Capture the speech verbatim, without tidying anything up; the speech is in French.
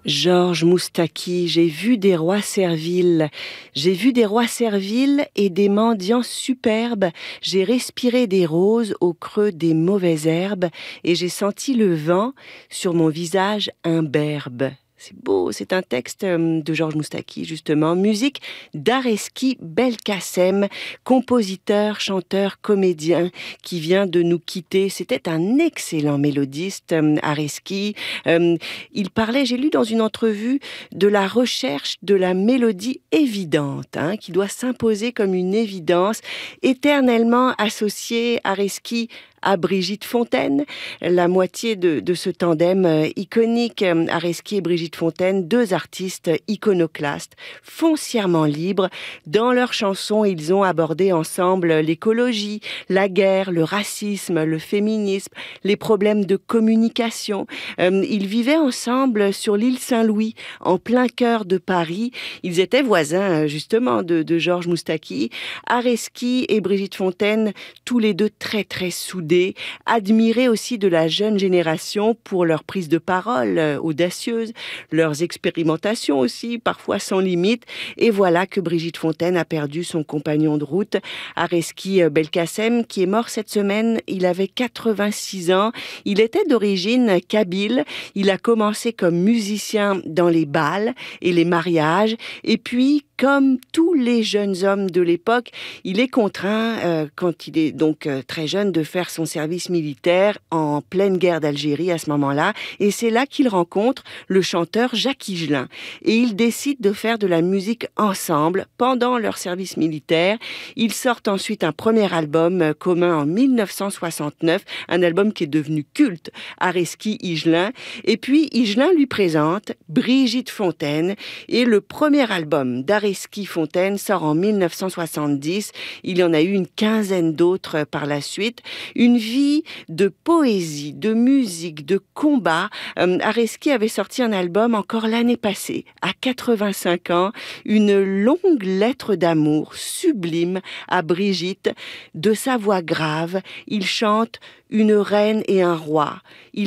Georges Moustaki, j'ai vu des rois serviles, j'ai vu des rois serviles et des mendiants superbes, j'ai respiré des roses au creux des mauvaises herbes et j'ai senti le vent sur mon visage imberbe. C'est beau, c'est un texte de Georges Moustaki, justement. Musique d'Areski Belkacem, compositeur, chanteur, comédien, qui vient de nous quitter. C'était un excellent mélodiste, Areski. Euh, il parlait, j'ai lu dans une entrevue, de la recherche de la mélodie évidente, hein, qui doit s'imposer comme une évidence, éternellement associée, Areski, à Brigitte Fontaine, la moitié de, de ce tandem euh, iconique, euh, Areski et Brigitte Fontaine, deux artistes iconoclastes, foncièrement libres. Dans leurs chansons, ils ont abordé ensemble l'écologie, la guerre, le racisme, le féminisme, les problèmes de communication. Euh, ils vivaient ensemble sur l'île Saint-Louis, en plein cœur de Paris. Ils étaient voisins, justement, de, de Georges Moustaki. Areski et Brigitte Fontaine, tous les deux très, très soudés, admirés aussi de la jeune génération pour leur prise de parole euh, audacieuse, leurs expérimentations aussi, parfois sans limite. Et voilà que Brigitte Fontaine a perdu son compagnon de route, Areski Belkacem, qui est mort cette semaine. Il avait quatre-vingt-six ans. Il était d'origine kabyle. Il a commencé comme musicien dans les bals et les mariages. Et puis, comme tous les jeunes hommes de l'époque, il est contraint, euh, quand il est donc euh, très jeune, de faire son service militaire en pleine guerre d'Algérie à ce moment-là. Et c'est là qu'il rencontre le chanteur Jacques Higelin. Et ils décident de faire de la musique ensemble pendant leur service militaire. Ils sortent ensuite un premier album euh, commun en mille neuf cent soixante-neuf, un album qui est devenu culte, Areski Higelin. Et puis Higelin lui présente Brigitte Fontaine et le premier album d'Areski Areski Fontaine sort en mille neuf cent soixante-dix. Il y en a eu une quinzaine d'autres par la suite. Une vie de poésie, de musique, de combat. Euh, Areski avait sorti un album encore l'année passée, à quatre-vingt-cinq ans, une longue lettre d'amour sublime à Brigitte. De sa voix grave, il chante une reine et un roi. Il